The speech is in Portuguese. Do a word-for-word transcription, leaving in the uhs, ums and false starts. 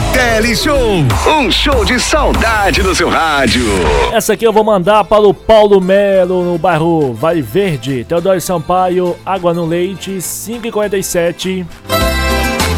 Teleshow, um show de saudade no seu rádio. Essa aqui eu vou mandar para o Paulo Melo, no bairro Vale Verde. Teodoro Sampaio, Água no Leite, cinco e quarenta e sete.